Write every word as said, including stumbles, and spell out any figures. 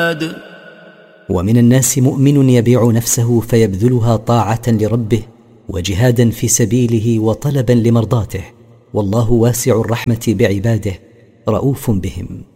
العباد. ومن الناس مؤمن يبيع نفسه فيبذلها طاعة لربه وجهادا في سبيله وطلبا لمرضاته، والله واسع الرحمة بعباده رؤوف بهم.